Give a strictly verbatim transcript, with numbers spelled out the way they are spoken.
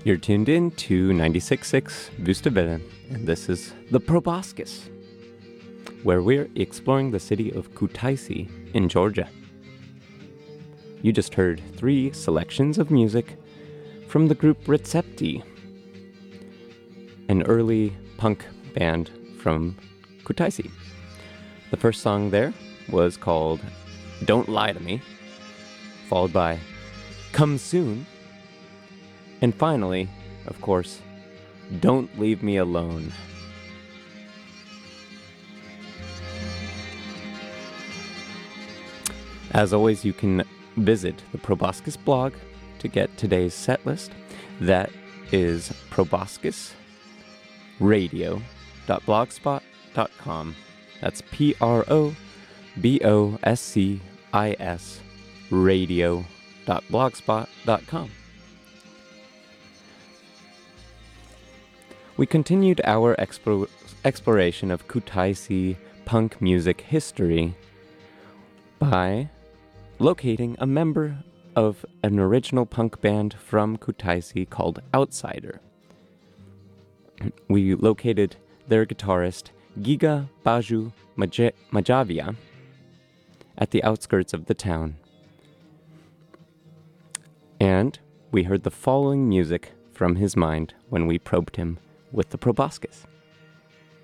You're tuned in to ninety-six point six Wustaville, and this is The Proboscis, where we're exploring the city of Kutaisi in Georgia. You just heard three selections of music from the group Recepti, an early punk band from Kutaisi. The first song there was called Don't Lie to Me, followed by Come Soon, and finally, of course, Don't Leave Me Alone. As always, you can visit the Proboscis blog to get today's set list. That is proboscis radio dot blogspot dot com. That's P R O B O S C I S radio dot blogspot dot com. We continued our expo- exploration of Kutaisi punk music history by locating a member of an original punk band from Kutaisi called Outsider. We located their guitarist Giga Baju Maj- Majavia at the outskirts of the town. And we heard the following music from his mind when we probed him with the proboscis.